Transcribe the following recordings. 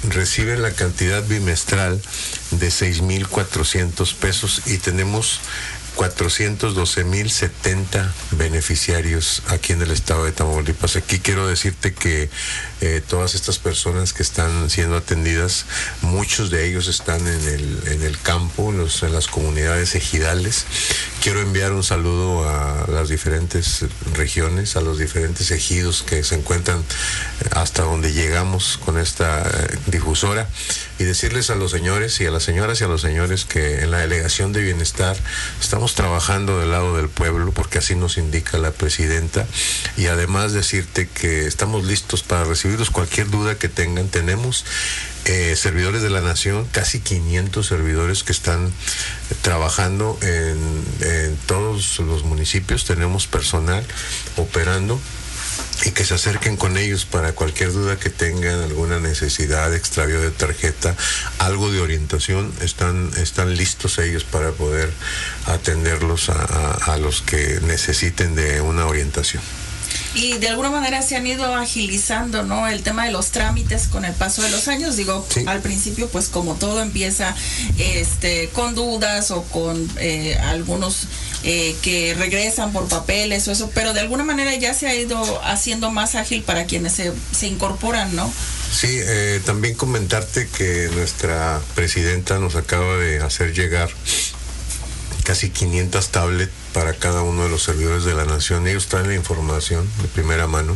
reciben la cantidad bimestral de 6,400 pesos y tenemos 412,070 beneficiarios aquí en el estado de Tamaulipas. Aquí quiero decirte que todas estas personas que están siendo atendidas, muchos de ellos están en el campo, en las comunidades ejidales. Quiero enviar un saludo a las diferentes regiones, a los diferentes ejidos que se encuentran hasta donde llegamos con esta difusora, y decirles a los señores y a las señoras y a los señores que en la Delegación de Bienestar estamos trabajando del lado del pueblo, porque así nos indica la presidenta, y además decirte que estamos listos para recibirlos. Cualquier duda que tengan, tenemos servidores de la nación, casi 500 servidores que están trabajando en todos los municipios. Tenemos personal operando, y que se acerquen con ellos para cualquier duda que tengan, alguna necesidad, extravío de tarjeta, algo de orientación. Están listos ellos para poder atenderlos a los que necesiten de una orientación. Y de alguna manera se han ido agilizando, ¿no?, el tema de los trámites con el paso de los años. Digo, sí, al principio, pues como todo empieza con dudas o con algunos que regresan por papeles o eso, pero de alguna manera ya se ha ido haciendo más ágil para quienes se incorporan, ¿no? Sí, también comentarte que nuestra presidenta nos acaba de hacer llegar casi 500 tablets para cada uno de los servidores de la nación. Ellos traen la información de primera mano.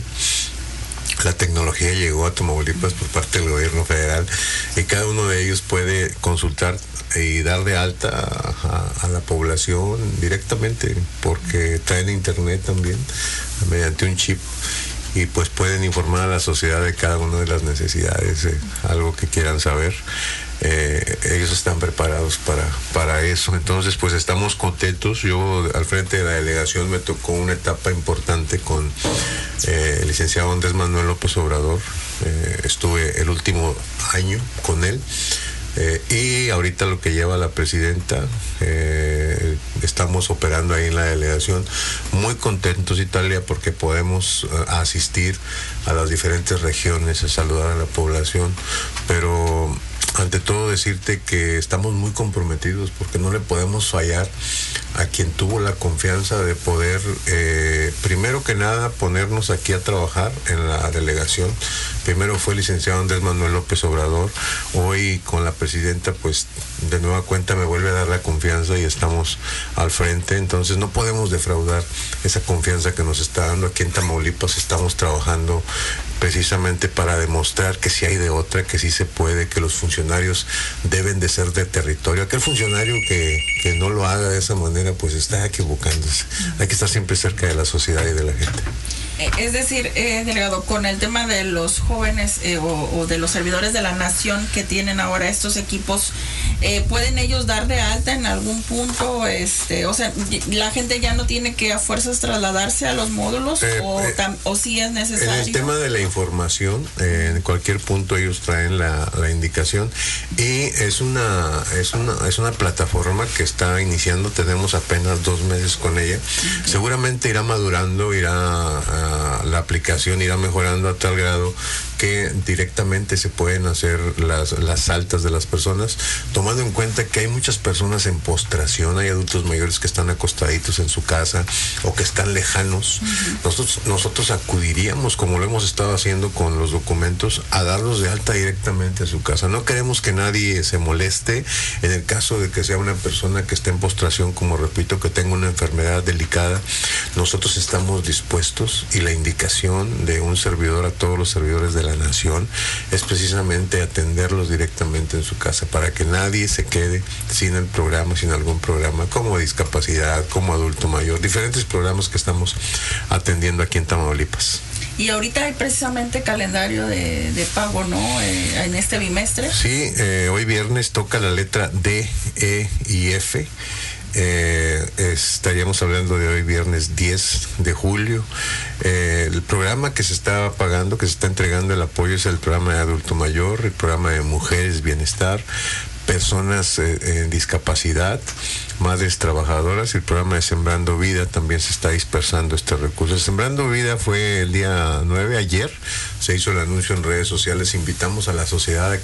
La tecnología llegó a Tamaulipas por parte del gobierno federal, y cada uno de ellos puede consultar y dar de alta a la población directamente, porque traen internet también mediante un chip, y pues pueden informar a la sociedad de cada una de las necesidades, algo que quieran saber. Ellos están preparados para eso. Entonces, pues estamos contentos. Yo al frente de la delegación me tocó una etapa importante con el licenciado Andrés Manuel López Obrador. Estuve el último año con él. Y ahorita lo que lleva la presidenta, estamos operando ahí en la delegación, muy contentos, Italia, porque podemos asistir a las diferentes regiones, a saludar a la población, pero ante todo decirte que estamos muy comprometidos, porque no le podemos fallar a quien tuvo la confianza de poder, primero que nada, ponernos aquí a trabajar en la delegación. Primero fue el licenciado Andrés Manuel López Obrador. Hoy con la presidenta, pues de nueva cuenta me vuelve a dar la confianza y estamos al frente. Entonces no podemos defraudar esa confianza que nos está dando. Aquí en Tamaulipas estamos trabajando precisamente para demostrar que sí hay de otra, que sí se puede, que los funcionarios deben de ser de territorio. Aquel funcionario que no lo haga de esa manera, pues está equivocándose. Hay que estar siempre cerca de la sociedad y de la gente. Es decir, delegado, con el tema de los jóvenes o de los servidores de la nación que tienen ahora estos equipos, ¿pueden ellos dar de alta en algún punto? O sea, ¿la gente ya no tiene que a fuerzas trasladarse a los módulos o sí es necesario? En el tema de la información, en cualquier punto ellos traen la indicación, y es una plataforma que está iniciando. Tenemos apenas 2 meses con ella. Okay. Seguramente irá madurando, la aplicación irá mejorando a tal grado que directamente se pueden hacer las altas de las personas, tomando en cuenta que hay muchas personas en postración, hay adultos mayores que están acostaditos en su casa o que están lejanos. Nosotros acudiríamos, como lo hemos estado haciendo con los documentos, a darlos de alta directamente a su casa. No queremos que nadie se moleste en el caso de que sea una persona que esté en postración, como repito, que tenga una enfermedad delicada. Nosotros estamos dispuestos, y la indicación de un servidor a todos los servidores de la nación es precisamente atenderlos directamente en su casa, para que nadie se quede sin el programa, sin algún programa, como discapacidad, como adulto mayor, diferentes programas que estamos atendiendo aquí en Tamaulipas. Y ahorita hay precisamente calendario de pago, ¿no? En este bimestre. Sí, hoy viernes toca la letra D, E y F. Estaríamos hablando de hoy viernes 10 de julio. El programa que se está pagando, que se está entregando el apoyo, es el programa de adulto mayor, el programa de mujeres bienestar, personas en discapacidad, madres trabajadoras, y el programa de Sembrando Vida. También se está dispersando este recurso. Sembrando Vida fue el día 9, ayer, se hizo el anuncio en redes sociales. Invitamos a la sociedad a